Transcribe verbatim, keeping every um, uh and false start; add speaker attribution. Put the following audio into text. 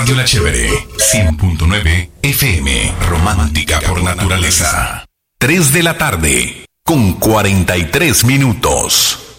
Speaker 1: Radio La Chévere, cien punto nueve F M, romántica por naturaleza. tres de la tarde, con cuarenta y tres minutos.